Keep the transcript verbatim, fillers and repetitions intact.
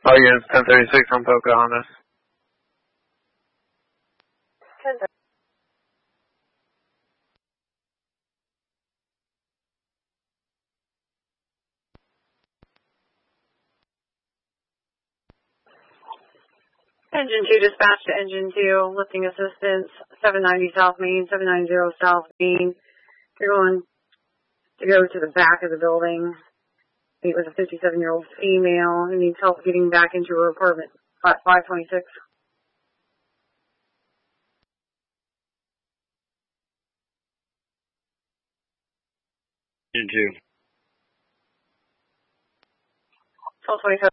All units, ten thirty-six on Pocahontas. Engine two dispatch to Engine two, lifting assistance, seven ninety South Main, seven ninety South Main. You're going to go to the back of the building. It was a fifty-seven-year-old female who needs help getting back into her apartment, five twenty-six. Engine two. twelve twenty-seven.